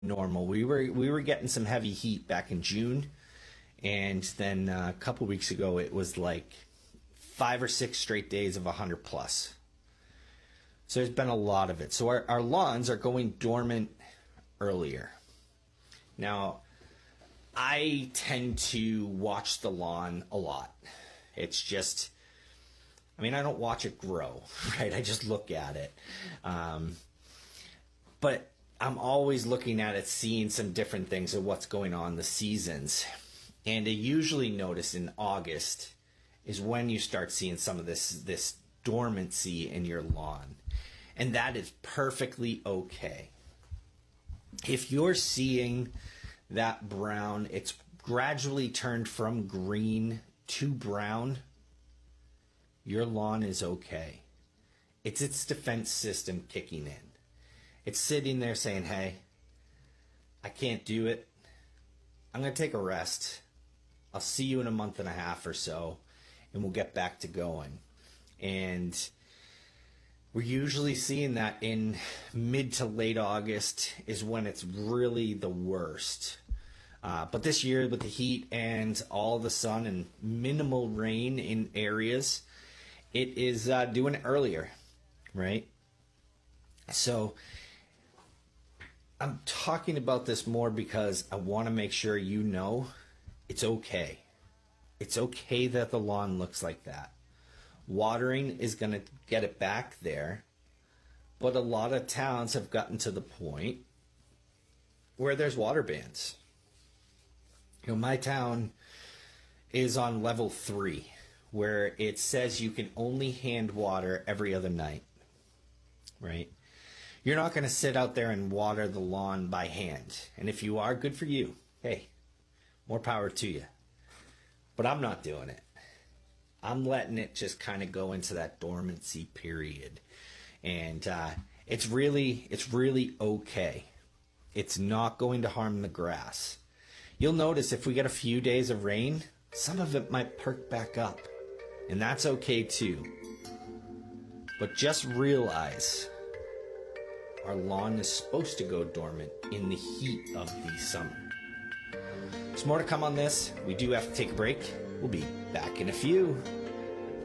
normal. We were getting some heavy heat back in June, and then a couple weeks ago it was like 5 or 6 straight days of 100 plus. So there's been a lot of it. So our lawns are going dormant earlier. Now, I tend to watch the lawn a lot. It's just, I mean, I don't watch it grow, right? I just look at it. But I'm always looking at it, seeing some different things of what's going on, the seasons. And I usually notice in August is when you start seeing some of this dormancy in your lawn. And that is perfectly okay. If you're seeing that brown, it's gradually turned from green to brown, your lawn is okay. It's its defense system kicking in. It's sitting there saying, hey, I can't do it. I'm going to take a rest. I'll see you in a month and a half or so, and we'll get back to going. And we're usually seeing that in mid to late August is when it's really the worst. But this year with the heat and all the sun and minimal rain in areas, it is doing it earlier, right? So I'm talking about this more because I want to make sure you know it's okay. It's okay that the lawn looks like that. Watering is going to get it back there, but a lot of towns have gotten to the point where there's water bans. You know, my town is on level 3, where it says you can only hand water every other night, right? You're not going to sit out there and water the lawn by hand. And if you are, good for you. Hey, more power to you. But I'm not doing it. I'm letting it just kind of go into that dormancy period. And it's really okay. It's not going to harm the grass. You'll notice if we get a few days of rain, some of it might perk back up. And that's okay too. But just realize our lawn is supposed to go dormant in the heat of the summer. There's more to come on this. We do have to take a break. We'll be back in a few.